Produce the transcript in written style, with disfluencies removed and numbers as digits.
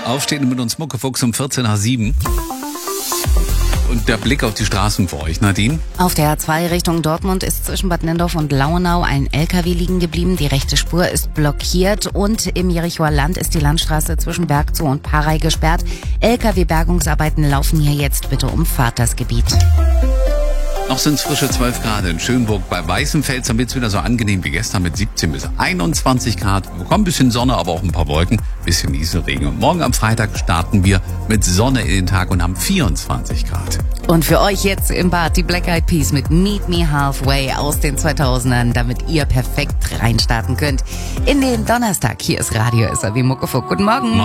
Aufstehen mit uns Muckefuchs um 14 nach 7. Und der Blick auf die Straßen für euch, Nadine? Auf der A2 Richtung Dortmund ist zwischen Bad Nennendorf und Lauenau ein LKW liegen geblieben. Die rechte Spur ist blockiert und im Jerichoer Land ist die Landstraße zwischen Bergzoo und Parey gesperrt. LKW-Bergungsarbeiten laufen hier jetzt. Bitte umfahrt das Gebiet. Noch sind es frische 12 Grad in Schönburg. Bei Weißenfels wird es wieder so angenehm wie gestern mit 17 bis 21 Grad. Wir bekommen ein bisschen Sonne, aber auch ein paar Wolken, bisschen Nieselregen. Und morgen am Freitag starten wir mit Sonne in den Tag und haben 24 Grad. Und für euch jetzt im Bad die Black Eyed Peas mit Meet Me Halfway aus den 2000ern, damit ihr perfekt reinstarten könnt in den Donnerstag. Hier ist Radio SAW Muckefuck. Guten Morgen.